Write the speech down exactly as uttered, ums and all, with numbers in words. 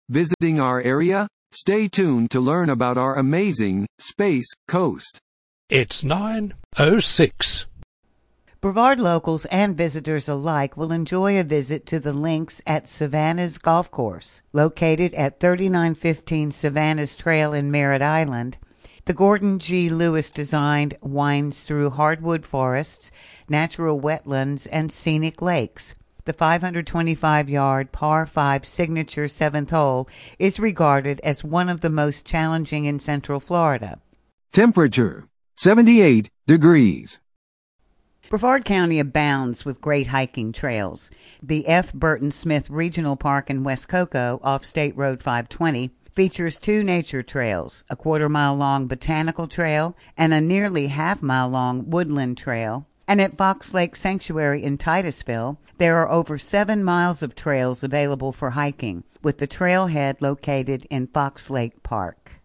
visiting our area? Stay tuned to learn about our amazing Space Coast. It's nine oh six. Brevard locals and visitors alike will enjoy a visit to the links at Savannah's Golf Course. Located at thirty-nine fifteen Savannah's Trail in Merritt Island, the Gordon G. Lewis designed winds through hardwood forests, natural wetlands, and scenic lakes. The five hundred twenty-five yard par five signature seventh hole is regarded as one of the most challenging in Central Florida. Temperature, seventy-eight degrees. Brevard County abounds with great hiking trails. The F. Burton Smith Regional Park in West Cocoa, off State Road five twenty, features two nature trails, a quarter-mile-long botanical trail and a nearly half-mile-long woodland trail. And at Fox Lake Sanctuary in Titusville, there are over seven miles of trails available for hiking, with the trailhead located in Fox Lake Park.